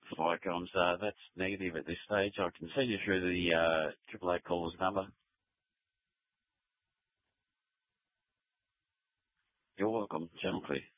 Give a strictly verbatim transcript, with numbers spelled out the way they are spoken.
Firecoms, uh, that's negative at this stage. I can send you through the uh, triple eight caller's number. You're welcome. Channel clear.